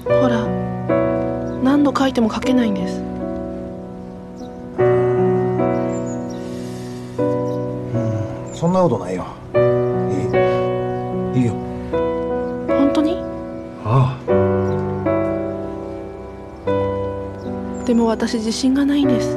ほら、何度書いても書けないんです。 そんなことないよ。いいよ。 本当に？ ああ。でも私自信がないんです。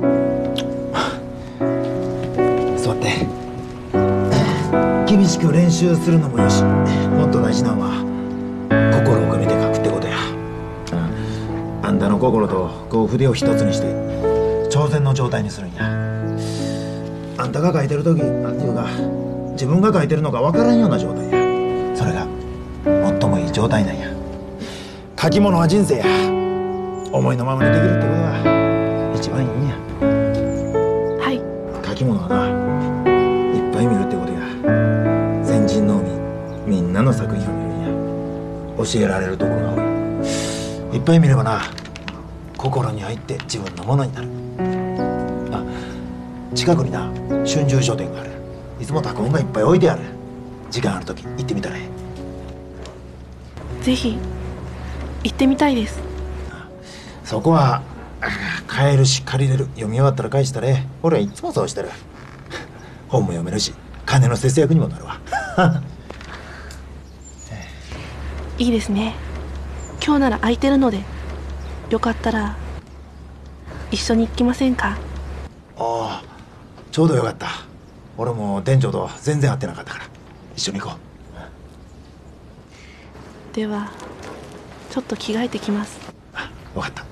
座って。厳しく練習するのもよし、もっと大事なのは心を込めて書くってことや。あんたの心とこう筆を一つにして挑戦の状態にするんや。あんたが書いてる時、なんていうか自分が書いてるのか分からんような状態や。それが最もいい状態なんや。書き物は人生や。思いのままにできるってことが一番いいんや。 はい。 書き物はないっぱい見るってことや。先人のみんなの作品を見るんや。教えられるところが多い。いっぱい見ればな、心に入って自分のものになる。あ、近くにな春秋書店がある。いつも拓本がいっぱい置いてある。時間あるとき行ってみたらええ。ぜひ行ってみたいです。 そこは買えるし借りれる。読み終わったら返したらええ。俺はいつもそうしてる。本も読めるし金の節約にもなるわ。 いいですね。今日なら空いてるので、よかったら一緒に行きませんか？ ああ、ちょうどよかった。俺も店長と全然会ってなかったから一緒に行こう。ではちょっと着替えてきます。 分かった。